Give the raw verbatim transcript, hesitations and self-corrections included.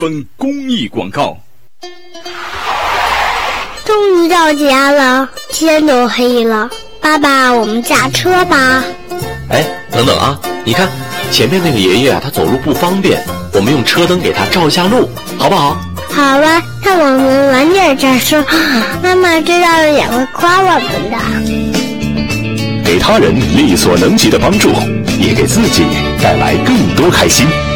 本公益广告。 终于到家了，天都黑了，爸爸，我们驾车吧。 哎，等等啊，你看前面那个爷爷啊，他走路不方便，我们用车灯给他照一下路，好不好？ 好吧，那我们晚点再说，妈妈知道了也会夸我们的。 给他人力所能及的帮助，也给自己带来更多开心。